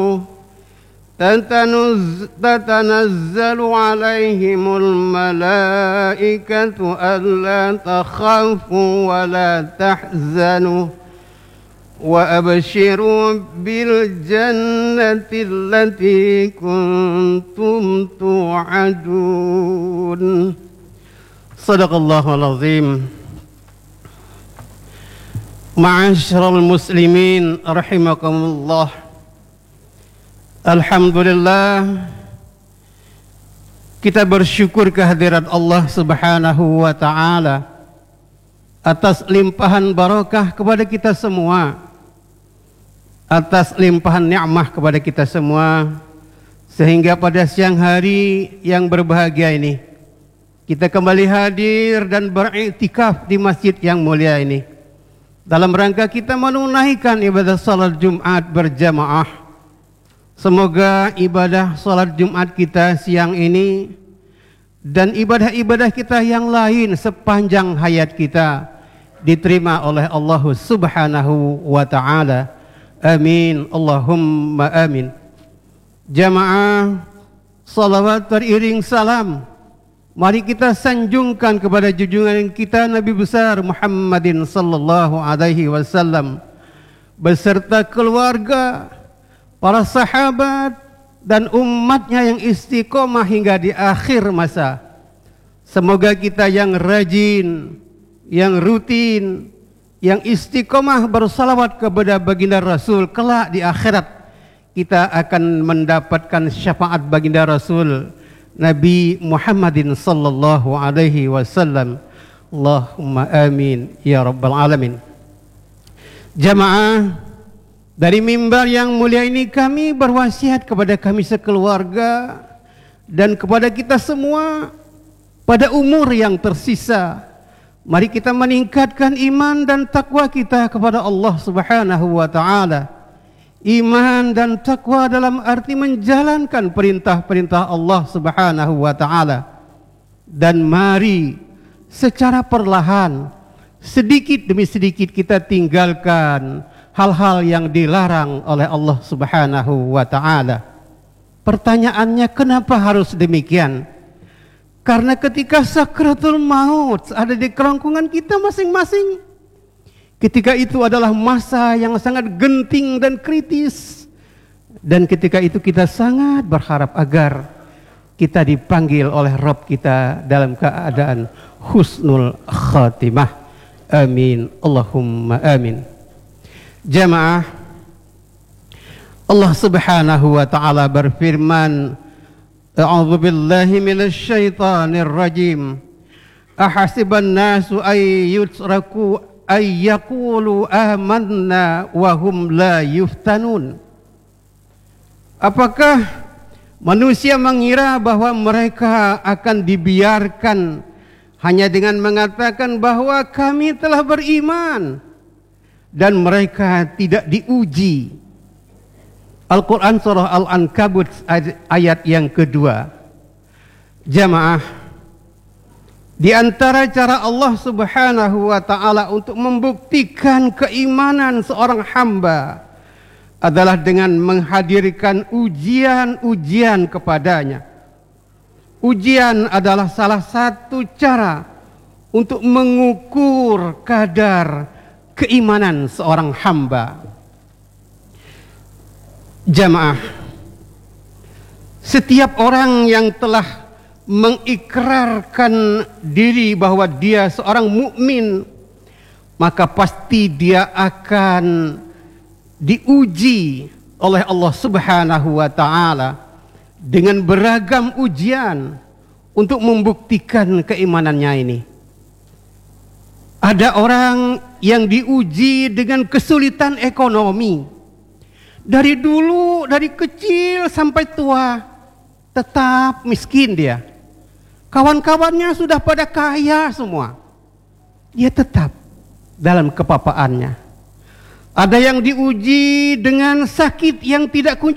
تتنزل عليهم الملائكة ألا تخافوا ولا تحزنوا وأبشروا بالجنة التي كنتم توعدون. صدق الله العظيم. Ma'asyiral muslimin rahimakumullah. Alhamdulillah, kita bersyukur kehadirat Allah Subhanahu wa ta'ala atas limpahan barakah kepada kita semua, atas limpahan nikmah kepada kita semua, sehingga pada siang hari yang berbahagia ini kita kembali hadir dan beriktikaf di masjid yang mulia ini dalam rangka kita menunaikan ibadah salat Jumat berjamaah. Semoga ibadah salat Jumat kita siang ini dan ibadah-ibadah kita yang lain sepanjang hayat kita diterima oleh Allah Subhanahu wa ta'ala. Amin. Allahumma amin. Jamaah, salawat beriring salam, mari kita sanjungkan kepada junjungan kita Nabi besar Muhammadin sallallahu alaihi wasallam beserta keluarga, para sahabat dan umatnya yang istiqomah hingga di akhir masa. Semoga kita yang rajin, yang rutin, yang istiqomah bersalawat kepada baginda Rasul, kelak di akhirat kita akan mendapatkan syafaat baginda Rasul Nabi Muhammadin sallallahu alaihi wasallam. Allahumma amin ya rabbal alamin. Jamaah, dari mimbar yang mulia ini kami berwasiat kepada kami sekeluarga dan kepada kita semua pada umur yang tersisa, mari kita meningkatkan iman dan takwa kita kepada Allah Subhanahu wa ta'ala. Iman dan takwa dalam arti menjalankan perintah-perintah Allah Subhanahu wa ta'ala. Dan mari secara perlahan, sedikit demi sedikit kita tinggalkan hal-hal yang dilarang oleh Allah Subhanahu wa ta'ala. Pertanyaannya, kenapa harus demikian? Karena ketika sakratul maut ada di kerongkongan kita masing-masing, ketika itu adalah masa yang sangat genting dan kritis, dan ketika itu kita sangat berharap agar kita dipanggil oleh Rabb kita dalam keadaan husnul khatimah. Amin. Allahumma amin. Jamaah, Allah Subhanahu wa ta'ala berfirman, A'udzu billahi minasy syaithanir rajim. Ahasiban nasu ay yutraku ay yaqulu amanna wa hum la yuftanun. Apakah manusia mengira bahwa mereka akan dibiarkan hanya dengan mengatakan bahwa kami telah beriman dan mereka tidak diuji? Al-Quran surah Al-Ankabut ayat yang kedua. Jamaah, di antara cara Allah Subhanahu wa ta'ala untuk membuktikan keimanan seorang hamba adalah dengan menghadirkan ujian-ujian kepadanya. Ujian adalah salah satu cara untuk mengukur kadar keimanan seorang hamba. Jamaah, setiap orang yang telah mengikrarkan diri bahwa dia seorang mukmin, maka pasti dia akan diuji oleh Allah Subhanahu wa ta'ala dengan beragam ujian untuk membuktikan keimanannya ini. Ada orang yang diuji dengan kesulitan ekonomi. Dari dulu, dari kecil sampai tua, tetap miskin dia. Kawan-kawannya sudah pada kaya semua, dia tetap dalam kepapaannya. Ada yang diuji dengan sakit yang tidak kunjung